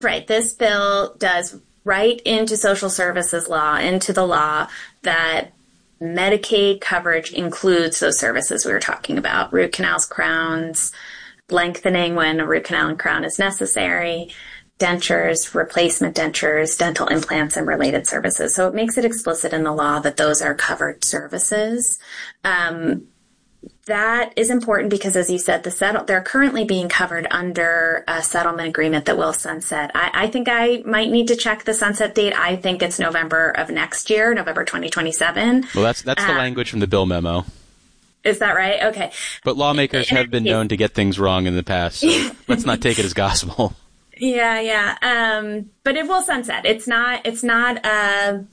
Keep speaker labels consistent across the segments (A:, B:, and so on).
A: Right. This bill does right into social services law, into the law, that Medicaid coverage includes those services we were talking about: root canals, crowns, lengthening when a root canal and crown is necessary, dentures, replacement dentures, dental implants, and related services. So it makes it explicit in the law that those are covered services. That is important because, as you said, they're currently being covered under a settlement agreement that will sunset. I think I might need to check the sunset date. I think it's November of next year, November 2027.
B: Well, that's the language from the bill memo.
A: Is that right? Okay.
B: But lawmakers have been known to get things wrong in the past, so let's not take it as gospel.
A: Yeah. But it will sunset. That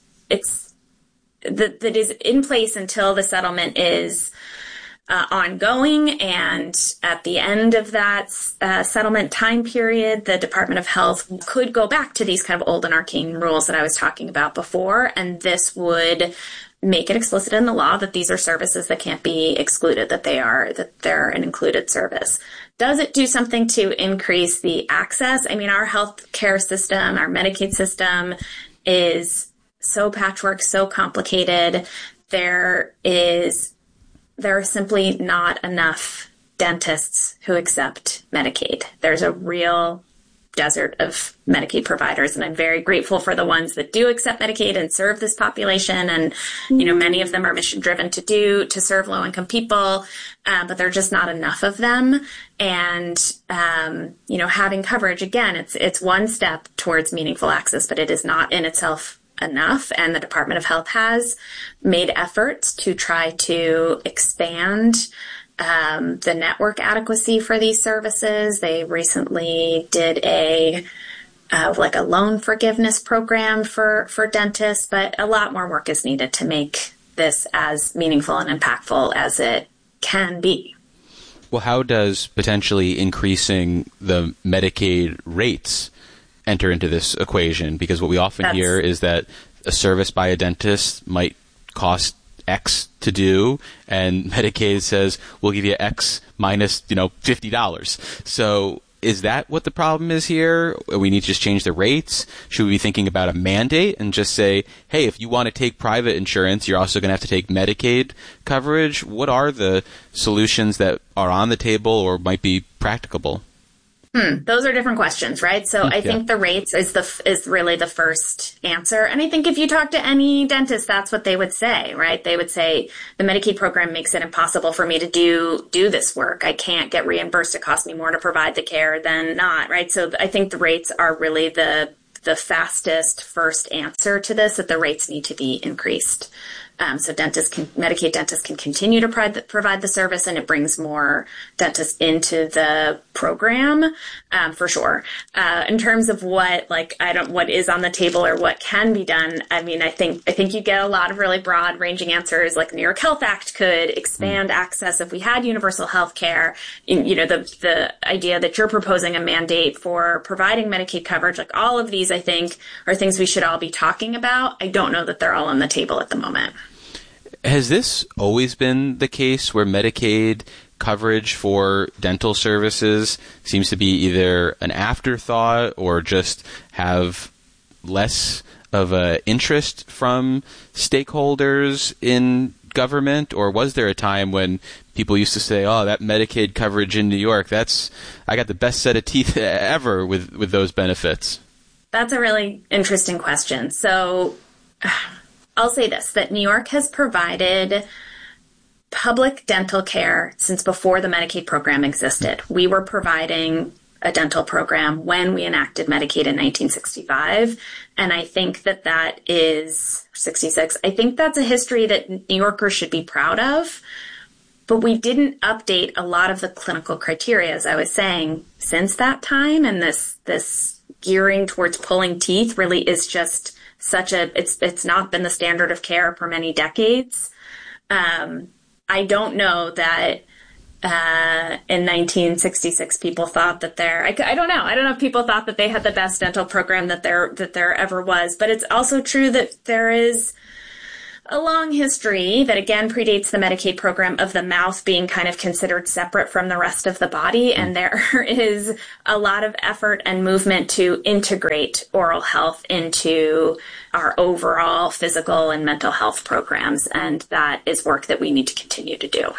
A: is in place until the settlement is ongoing, and at the end of that settlement time period, the Department of Health could go back to these kind of old and arcane rules that I was talking about before, and this would make it explicit in the law that these are services that can't be excluded, that they're an included service. Does it do something to increase the access? I mean, our healthcare system, our Medicaid system is so patchwork, so complicated. There are simply not enough dentists who accept Medicaid. There's a real desert of Medicaid providers, and I'm very grateful for the ones that do accept Medicaid and serve this population. And, many of them are mission driven to serve low income people, but there are just not enough of them. And, having coverage, again, it's one step towards meaningful access, but it is not in itself enough. And the Department of Health has made efforts to try to expand the network adequacy for these services. They recently did a loan forgiveness program for dentists, but a lot more work is needed to make this as meaningful and impactful as it can be.
B: Well, how does potentially increasing the Medicaid rates enter into this equation? Because what we often hear is that a service by a dentist might cost X to do, and Medicaid says, we'll give you X minus, $50. So is that what the problem is here? We need to just change the rates? Should we be thinking about a mandate and just say, hey, if you want to take private insurance, you're also going to have to take Medicaid coverage? What are the solutions that are on the table or might be practicable?
A: Those are different questions, right? So I think the rates is really the first answer. And I think if you talk to any dentist, that's what they would say, right? They would say the Medicaid program makes it impossible for me to do this work. I can't get reimbursed. It costs me more to provide the care than not, right? So I think the rates are really the fastest first answer to this, that the rates need to be increased. So Medicaid dentists can continue to provide the service, and it brings more dentists into the program, for sure. In terms of what is on the table or what can be done, I mean, I think you get a lot of really broad ranging answers. Like the New York Health Act could expand access if we had universal health care. The idea that you're proposing a mandate for providing Medicaid coverage, like all of these, I think, are things we should all be talking about. I don't know that they're all on the table at the moment.
B: Has this always been the case where Medicaid coverage for dental services seems to be either an afterthought or just have less of an interest from stakeholders in government? Or was there a time when people used to say, oh, that Medicaid coverage in New York, I got the best set of teeth ever with those benefits?
A: That's a really interesting question. So I'll say this, that New York has provided public dental care since before the Medicaid program existed. We were providing a dental program when we enacted Medicaid in 1965, and I think that is 66. I think that's a history that New Yorkers should be proud of, but we didn't update a lot of the clinical criteria, as I was saying, since that time, and this gearing towards pulling teeth really is just it's not been the standard of care for many decades. I don't know that in 1966 people thought that I don't know. I don't know if people thought that they had the best dental program that there ever was. But it's also true that there is a long history that, again, predates the Medicaid program of the mouth being kind of considered separate from the rest of the body. And there is a lot of effort and movement to integrate oral health into our overall physical and mental health programs. And that is work that we need to continue to do.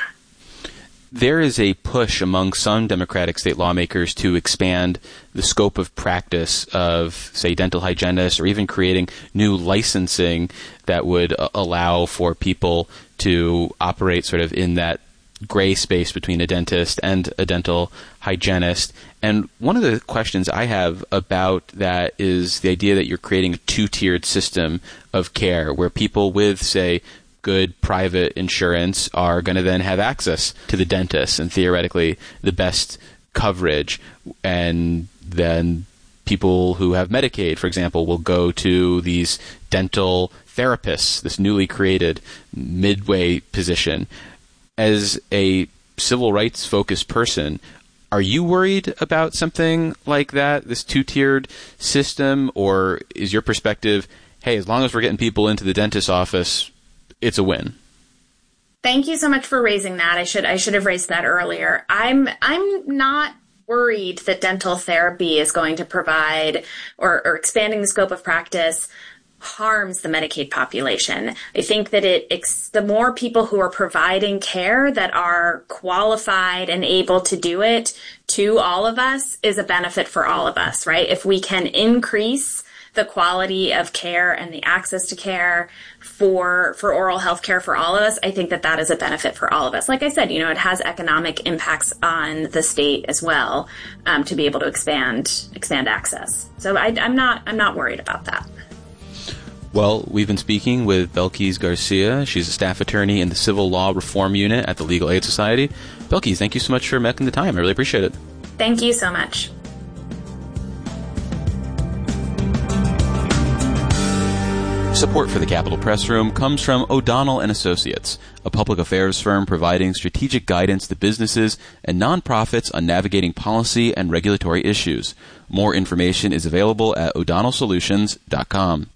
B: There is a push among some Democratic state lawmakers to expand the scope of practice of, say, dental hygienists, or even creating new licensing that would allow for people to operate sort of in that gray space between a dentist and a dental hygienist. And one of the questions I have about that is the idea that you're creating a two-tiered system of care where people with, say, good private insurance are going to then have access to the dentist and theoretically the best coverage. And then people who have Medicaid, for example, will go to these dental therapists, this newly created midway position. As a civil rights focused person, are you worried about something like that, this two-tiered system? Or is your perspective, hey, as long as we're getting people into the dentist's office, it's a win?
A: Thank you so much for raising that. I should have raised that earlier. I'm not worried that dental therapy is going to provide or expanding the scope of practice harms the Medicaid population. I think that the more people who are providing care that are qualified and able to do it to all of us is a benefit for all of us, right? If we can increase the quality of care and the access to care for oral health care for all of us, I think that is a benefit for all of us. Like I said, it has economic impacts on the state as well, to be able to expand access. So I'm not worried about that.
B: Well, we've been speaking with Belkis Garcia. She's a staff attorney in the Civil Law Reform Unit at the Legal Aid Society. Belkis, thank you so much for making the time. I really appreciate it.
A: Thank you so much.
B: Support for the Capitol Press Room comes from O'Donnell & Associates, a public affairs firm providing strategic guidance to businesses and nonprofits on navigating policy and regulatory issues. More information is available at o'donnellsolutions.com.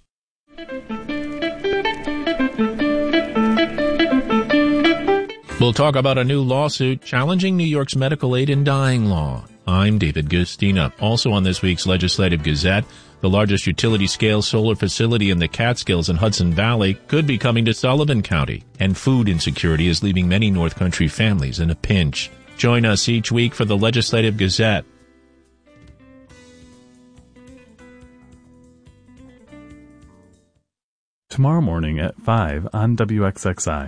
C: We'll talk about a new lawsuit challenging New York's medical aid in dying law. I'm David Gustina. Also on this week's Legislative Gazette, the largest utility-scale solar facility in the Catskills and Hudson Valley could be coming to Sullivan County, and food insecurity is leaving many North Country families in a pinch. Join us each week for the Legislative Gazette.
D: Tomorrow morning at 5 on WXXI.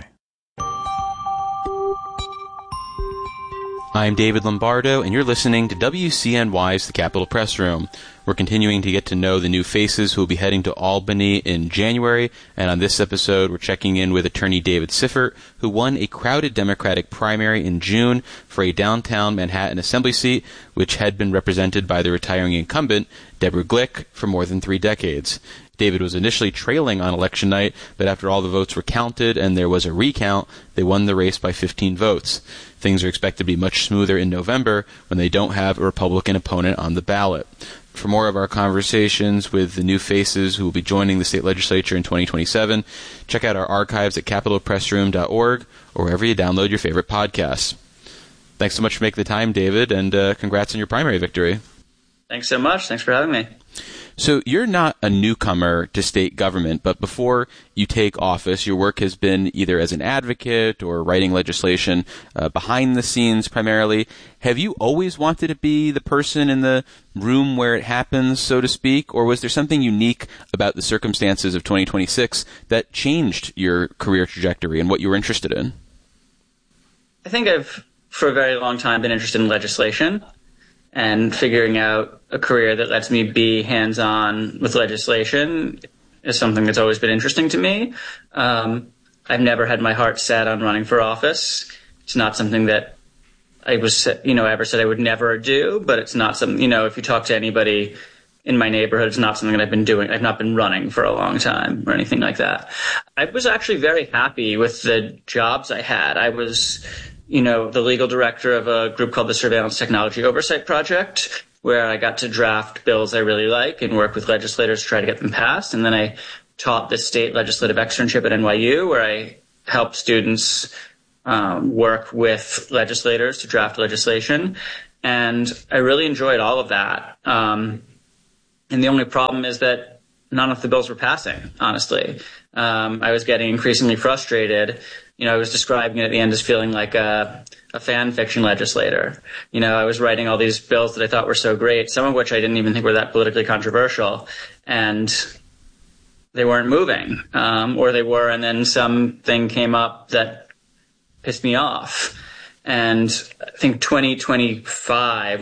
B: I'm David Lombardo, and you're listening to WCNY's The Capitol Press Room. We're continuing to get to know the new faces who will be heading to Albany in January, and on this episode, we're checking in with attorney David Siffert, who won a crowded Democratic primary in June for a downtown Manhattan assembly seat, which had been represented by the retiring incumbent, Deborah Glick, for more than 3 decades. David was initially trailing on election night, but after all the votes were counted and there was a recount, they won the race by 15 votes. Things are expected to be much smoother in November when they don't have a Republican opponent on the ballot. For more of our conversations with the new faces who will be joining the state legislature in 2027, check out our archives at capitolpressroom.org or wherever you download your favorite podcasts. Thanks so much for making the time, David, and congrats on your primary victory.
E: Thanks so much. Thanks for having me.
B: So you're not a newcomer to state government, but before you take office, your work has been either as an advocate or writing legislation behind the scenes primarily. Have you always wanted to be the person in the room where it happens, so to speak, or was there something unique about the circumstances of 2026 that changed your career trajectory and what you were interested in?
E: I think I've, for a very long time, been interested in legislation and figuring out a career that lets me be hands-on with legislation is something that's always been interesting to me. I've never had my heart set on running for office. It's not something that I was, ever said I would never do, but it's not something, if you talk to anybody in my neighborhood, it's not something that I've been doing. I've not been running for a long time or anything like that. I was actually very happy with the jobs I had. I was the legal director of a group called the Surveillance Technology Oversight Project, where I got to draft bills I really like and work with legislators to try to get them passed. And then I taught the state legislative externship at NYU, where I helped students work with legislators to draft legislation. And I really enjoyed all of that. And the only problem is that none of the bills were passing, honestly. I was getting increasingly frustrated. I was describing it at the end as feeling like a fan fiction legislator. I was writing all these bills that I thought were so great, some of which I didn't even think were that politically controversial, and they weren't moving, or they were, and then something came up that pissed me off. And I think 2025